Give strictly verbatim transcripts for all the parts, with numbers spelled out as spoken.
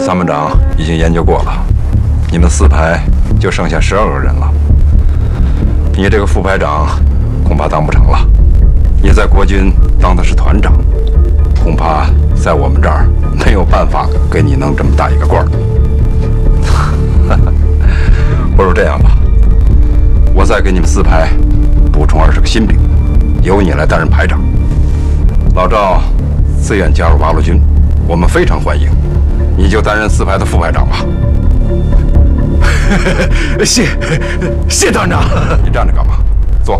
参谋长已经研究过了，你们四排就剩下十二个人了。你这个副排长恐怕当不成了，你在国军当的是团长，恐怕在我们这儿没有办法给你弄这么大一个官儿。不如这样吧，我再给你们四排补充二十个新兵，由你来担任排长。老赵自愿加入八路军，我们非常欢迎，你就担任四排的副排长吧。 谢谢团长。 你站着干嘛？坐。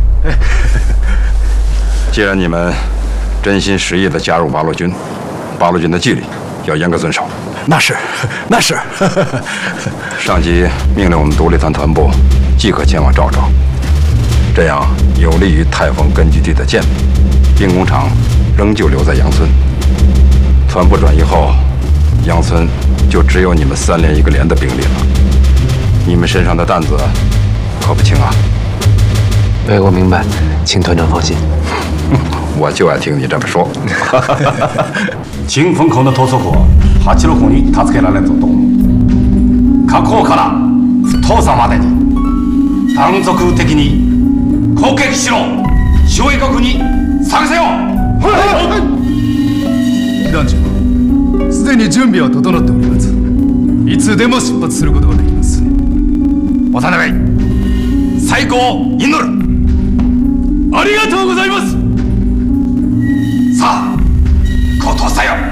既然你们真心实意的加入八路军，八路军的纪律要严格遵守。 那是，那是。 上级命令我们独立团团部即刻前往赵州，这样有利于泰丰根据地的建立。兵工厂仍旧留在杨村，团部转移后，杨村就只有你们三连一个连的兵力了。你们身上的担子可不轻啊！ 哎，我明白，请团长放心。 我就爱听你这么说。 新分校の統率ははちろくに助けられるぞと。各校から東佐までに断続的に攻撃しろ。周囲国に探せよ。はい。 団長、すでに準備は整っております。いつでも出発することができます。 幼い最高を祈る。 ありがとうございます。 さあ、行動さよ。